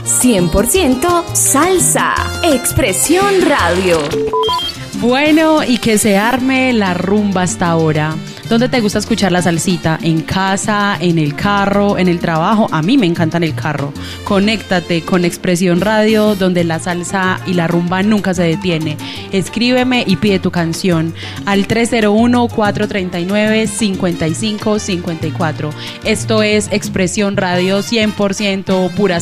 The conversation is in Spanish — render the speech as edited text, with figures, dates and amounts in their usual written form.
100% salsa. Expresión Radio. Bueno, y que se arme la rumba hasta ahora. ¿Dónde te gusta escuchar la salsita? ¿En casa, en el carro, en el trabajo? A mí me encanta en el carro. Conéctate con Expresión Radio, donde la salsa y la rumba nunca se detiene. Escríbeme y pide tu canción al 301-439-5554. Esto es Expresión Radio 100% pura